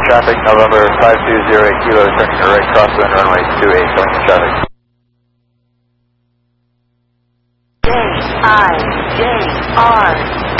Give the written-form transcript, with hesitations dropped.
traffic, November 5208 Kilo, turning to right, crosswind runway 28, going in traffic. J-I-J-R